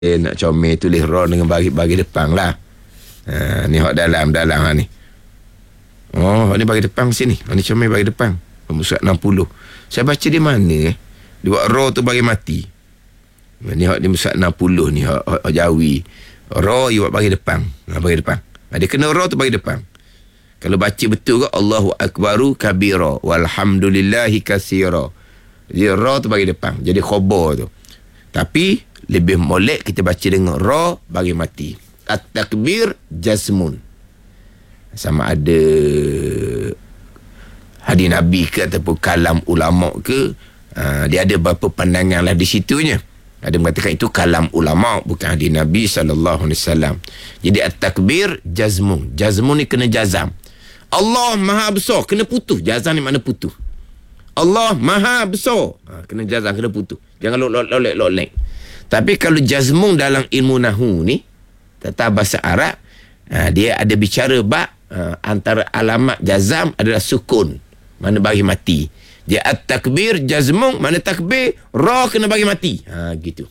nak comel tulis ra dengan bagi depan lah. Ni hak dalam ni. Oh, ni bagi depan sini. Ni comel bagi depan. Musuh 60. Saya baca di mana Dia buat ra tu bagi mati. Ni hak di musuh 60 ni hak Jawi. Ra you buat bagi depan. Bagi depan. Dia kena ra tu bagi depan. Kalau baca betul ke Allahu akbaru kabira walhamdulillahi katsira. Jadi ra tu bagi depan. Jadi khabar tu. Tapi lebih molek kita baca dengan ra bagi mati. At-takbir jazmun. Sama ada hadis Nabi ke ataupun kalam ulama ke, dia ada beberapa pandangan lah di situnya. Ada mengatakan itu kalam ulama, bukan hadis Nabi SAW. Jadi at-takbir jazmun. Jazmun ni kena jazam. Allah maha besar, kena putus. Jazam ni makna putus. Allah maha besar, kena jazam, kena putus. Jangan lolek. Tapi kalau jazmun dalam ilmu nahu ni, tata bahasa Arab, dia ada bicara antara alamat jazam adalah sukun, mana bagi mati. Dia at-takbir jazmun, mana takbir ra kena bagi mati. Gitu.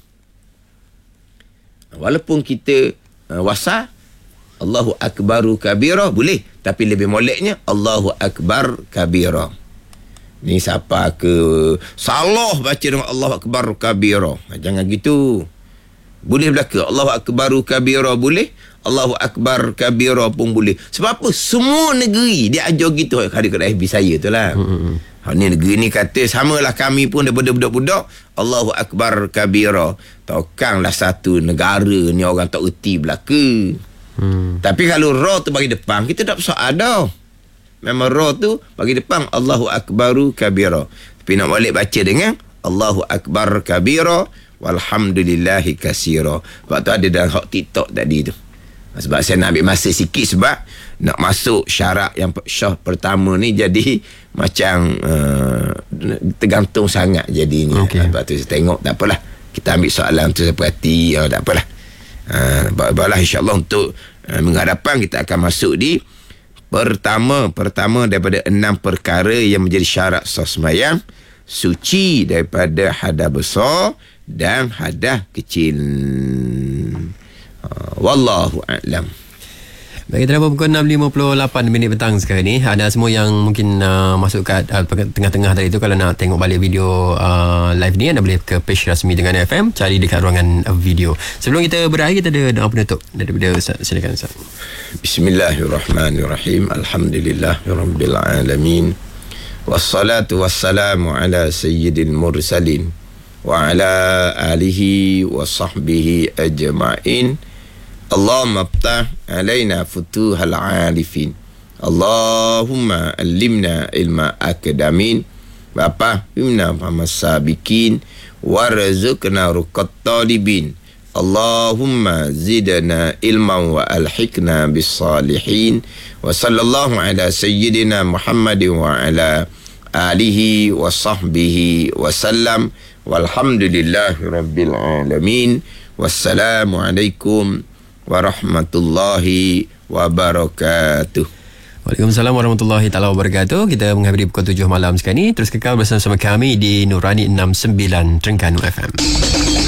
Walaupun kita wasa Allahu akbaru kabira boleh, tapi lebih moleknya Allahu akbar kabira. Ni siapa ke salah baca dengan Allahu akbar kabira. Jangan gitu. Boleh belaka Allahu akbaru kabira boleh, Allahu akbar kabira pun boleh. Sebab apa? Semua negeri dia ajar gitu. Hari kedai FB saya tu lah. Ni negeri ni kata samalah kami pun daripada budak-budak Allahu akbar kabira. Tokanglah satu negara ni orang tak erti belaka. Tapi kalau ra tu bagi depan, kita tak soal dah. Memang ra tu bagi depan Allahu akbaru kabira. Tapi nak balik baca dengan Allahu akbar kabira walhamdulillahi katsira. Sebab tu ada dalam hak TikTok tadi tu. Sebab saya nak ambil masa sikit sebab nak masuk syarat yang syah pertama ni jadi macam tergantung sangat jadinya. Sebab tu saya tengok tak apalah. Kita ambil soalan tu saya perhati, tak apalah. Baiklah insya-Allah untuk menghadapan kita akan masuk di pertama daripada 6 perkara yang menjadi syarat sah sembahyang, suci daripada hadas besar dan hadas kecil. Wallahu a'lam. Baik, terdapat pukul 6.58 petang sekarang ni. Ada semua yang mungkin masuk ke tengah-tengah tadi tu, kalau nak tengok balik video live ni, anda boleh ke page rasmi Dengan FM, cari dekat ruangan video. Sebelum kita berakhir, kita ada doa penutup daripada Ustaz. Silakan Ustaz. Bismillahirrahmanirrahim. Alhamdulillahirabbil alamin. Wassalatu wassalamu ala sayyidil mursalin wa ala alihi wa sahbihi ajma'in. Allahumma aftah alaina futuhal arifin. Allahumma allimna ilma akadamin. Bapa imna famasabikin warzuqna ruqat talibin. Allahumma zidna ilman wa alhiqna bis salihin. Wa sallallahu ala sayyidina Muhammadin wa ala alihi wa sahbihi wa sallam. Walhamdulillahi rabbil alamin. Wassalamualaikum warahmatullahi wabarakatuh. Waalaikumsalam warahmatullahi taala wabarakatuh. Kita menghadiri pukul 7 malam sekarang ni. Terus kekal bersama kami di Nurani 69 Terengganu FM.